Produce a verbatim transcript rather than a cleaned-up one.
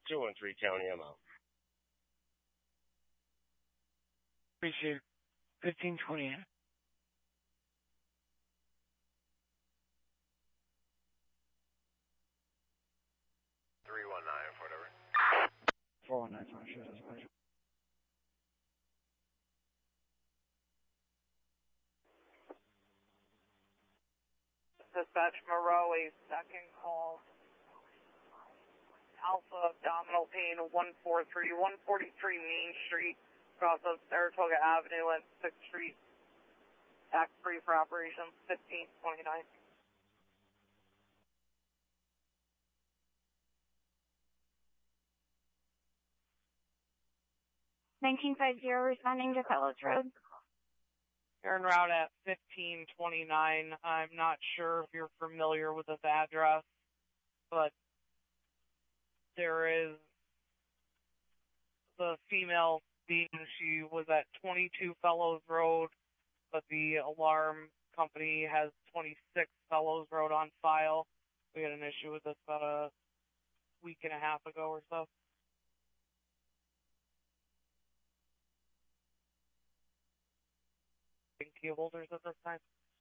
two one three County, I'm out. Appreciate it. fifteen twenty. three one nine, whatever. four one nine, sorry, sure, that's pleasure. Dispatch Moreau, second call. Alpha Abdominal Pain, one four three, one forty-three Main Street, across of Saratoga Avenue and sixth Street. Tax free for operations, fifteen twenty-nine. nineteen fifty, responding to Fellows Road. You're en route at fifteen twenty-nine. I'm not sure if you're familiar with this address, but there is the female being, she was at twenty-two Fellows Road, but the alarm company has twenty-six Fellows Road on file. We had an issue with this about a week and a half ago or so. Key holders at this time.